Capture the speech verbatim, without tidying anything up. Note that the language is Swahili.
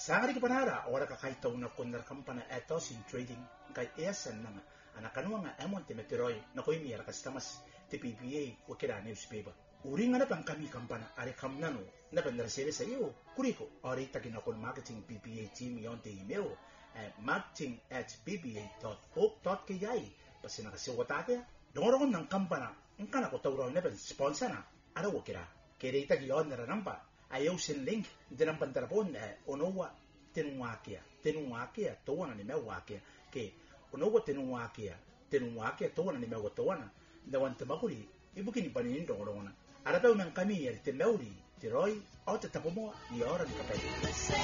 Sangari ka panara, ora ka kahit na kundar kampana etos in trading kay esan na nga. Anak kanwa nga emon ti meteroy na koy miyara kastamas ti P P A o kira newspaper. Uri nga na pang kami kampana ari kamnano na pandarasebe sa iyo. Kuriko, ori taginakon marketing P P A team yon ti email at marketing at p p a dot hope dot k i. Basta nakasiwatate, dongorong ng kampana, ang kanako tawraw na pan sponsor na, araw kira. Kaya itagiyon na ranampa. Ayaw sin link din ang pantarapon eh, unawa tinungakia tinungakia tuwana ni mewakia ke unawa tinungakia tinungakia tuwana ni mewa tuwana dawan tamakuli ibukin panin dongorona arapaw ng kami yari timauli tiroy o tatapo mo ni oran kapay.